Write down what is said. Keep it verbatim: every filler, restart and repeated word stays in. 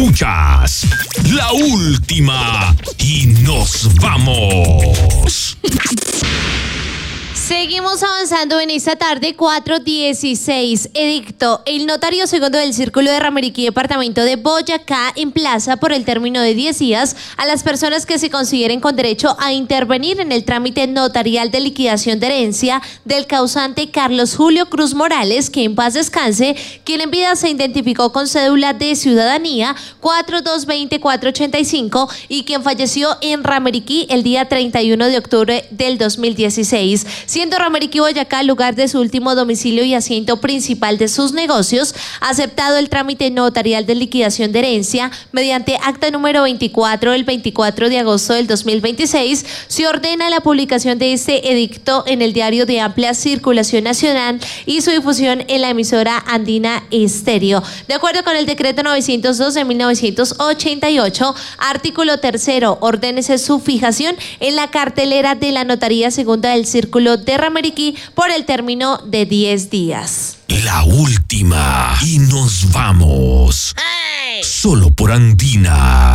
Escuchas La Última y nos vamos. Seguimos avanzando en esta tarde, cuatro dieciséis. Edicto: el notario segundo del Círculo de Rameriquí, departamento de Boyacá, emplaza por el término de diez días a las personas que se consideren con derecho a intervenir en el trámite notarial de liquidación de herencia del causante Carlos Julio Cruz Morales, que en paz descanse, quien en vida se identificó con cédula de ciudadanía cuatro dos dos cero cuatro ocho cinco y quien falleció en Rameriquí el día treinta y uno de octubre del dos mil dieciséis. Siendo Rameriquí, Boyacá, lugar de su último domicilio y asiento principal de sus negocios, aceptado el trámite notarial de liquidación de herencia mediante acta número veinticuatro del veinticuatro de agosto del dos mil veintiséis, se ordena la publicación de este edicto en el diario de amplia circulación nacional y su difusión en la emisora Andina Estéreo. De acuerdo con el decreto novecientos dos de mil novecientos ochenta y ocho, artículo tercero, ordénese su fijación en la cartelera de la Notaría Segunda del Círculo de Rameriquí por el término de diez días. La Última y nos vamos. ¡Hey! Solo por Andina.